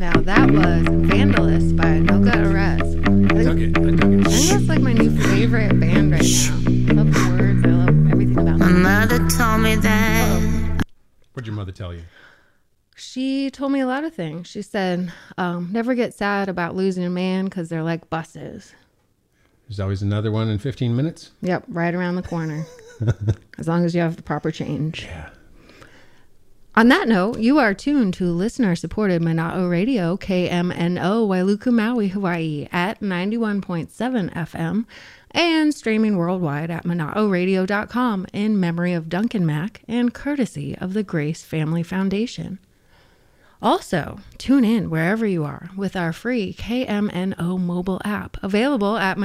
Now that was Vandalist by Noga Arez. I dug it. I think that's like my new favorite band right now. I love the words. I love everything about My them. mother told me that. What'd your mother tell you? She told me a lot of things. She said, never get sad about losing a man because they're like buses. There's always another one in 15 minutes. Yep, right around the corner. As long as you have the proper change. Yeah. On that note, you are tuned to listener-supported Mana'o Radio, KMNO, Wailuku, Maui, Hawaii, at 91.7 FM, and streaming worldwide at mana'oradio.com in memory of Duncan Mack and courtesy of the Grace Family Foundation. Also, tune in wherever you are with our free KMNO mobile app, available at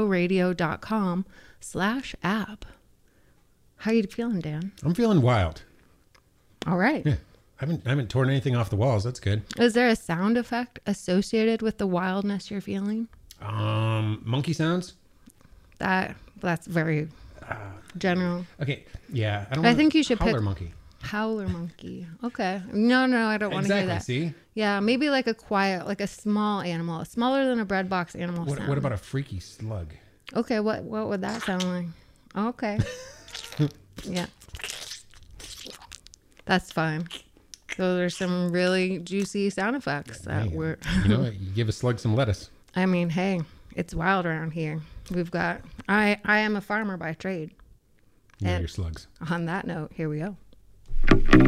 mana'oradio.com/app. How you feeling, Dan? I'm feeling wild. All right. Yeah. I haven't torn anything off the walls. That's good. Is there a sound effect associated with the wildness you're feeling? Monkey sounds? That's very general. Okay. Yeah. I think you should howler pick monkey. Howler monkey. Okay. No, I don't want to hear that. See? Yeah, maybe like a quiet, like a small animal, smaller than a bread box animal sound. What about a freaky slug? Okay, what would that sound like? Okay. Yeah. That's fine. So there's some really juicy sound effects that were. You know what? You give a slug some lettuce. I mean, hey, it's wild around here. We've got. I am a farmer by trade. Yeah, And your slugs. on that note, here we go.